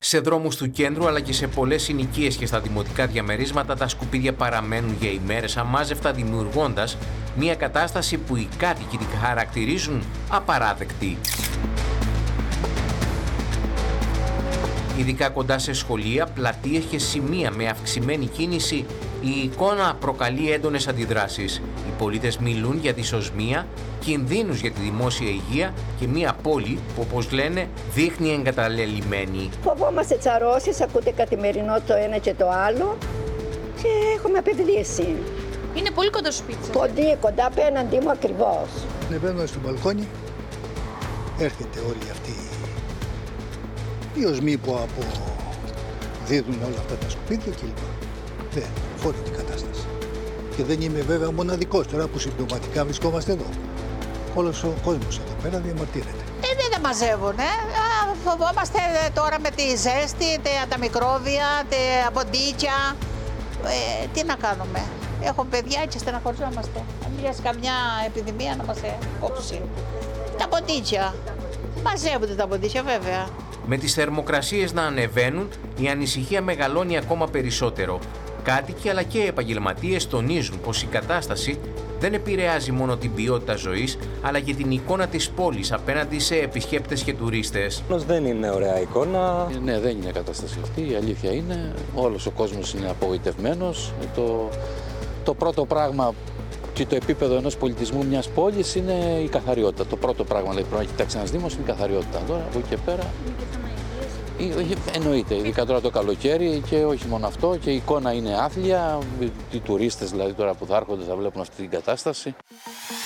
Σε δρόμους του κέντρου αλλά και σε πολλές συνοικίες και στα δημοτικά διαμερίσματα τα σκουπίδια παραμένουν για ημέρες αμάζευτα, δημιουργώντας μια κατάσταση που οι κάτοικοι τη χαρακτηρίζουν απαράδεκτη. Ειδικά κοντά σε σχολεία, πλατείες και σημεία με αυξημένη κίνηση, η εικόνα προκαλεί έντονες αντιδράσεις. Οι πολίτες μιλούν για δυσοσμία, κινδύνους για τη δημόσια υγεία και μια πόλη που, όπως λένε, δείχνει εγκαταλελειμμένη. Φοβόμαστε τσαρώσεις, ακούτε καθημερινό το ένα και το άλλο και έχουμε απειλήσει. Είναι πολύ κοντά στο σπίτι σας. Πολύ κοντά απέναντί μου ακριβώς. Ανεβαίνω στο μπαλκόνι, έρχεται όλη αυτή οι οσμοί που αποδίδουν όλα αυτά τα σκουπίδια κλπ. Δεν χωρεί την κατάσταση. Και δεν είμαι βέβαια μοναδικός τώρα που συμπτωματικά βρισκόμαστε εδώ. Όλος ο κόσμος εδώ πέρα διαμαρτύρεται. Δεν μαζεύουνε. Φοβόμαστε τώρα με τη ζέστη, τα μικρόβια, τα ποντίκια. Τι να κάνουμε. Έχω παιδιά και στεναχωριζόμαστε. Αν μοιάζει καμιά επιδημία να μας κόψει. Τα ποντίκια. Μαζεύονται τα ποντίκια βέβαια. Με τις θερμοκρασίες να ανεβαίνουν, η ανησυχία μεγαλώνει ακόμα περισσότερο. Κάτοικοι αλλά και επαγγελματίες τονίζουν πως η κατάσταση δεν επηρεάζει μόνο την ποιότητα ζωής, αλλά και την εικόνα της πόλης απέναντι σε επισκέπτες και τουρίστες. Δεν είναι ωραία εικόνα. Ναι, δεν είναι κατάσταση αυτή, η αλήθεια είναι. Όλος ο κόσμος είναι απογοητευμένος. Το πρώτο πράγμα και το επίπεδο ενός πολιτισμού μιας πόλης είναι η καθαριότητα. Το πρώτο πράγμα δηλαδή, πρέπει να κοιτάξει ένας Δήμος είναι η καθαριότητα. Τώρα από εκεί και πέρα. Εννοείται, ειδικά τώρα το καλοκαίρι και όχι μόνο αυτό και η εικόνα είναι άθλια. Οι τουρίστες δηλαδή τώρα που θα έρχονται θα βλέπουν αυτή την κατάσταση.